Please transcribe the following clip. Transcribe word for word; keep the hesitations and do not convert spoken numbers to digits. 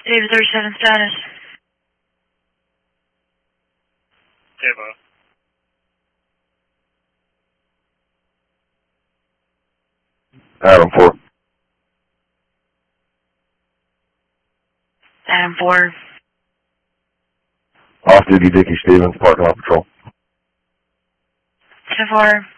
David thirty-seven status. Devo. Adam four. Adam four. Off duty Vicky Stevens, parking lot patrol. ten four.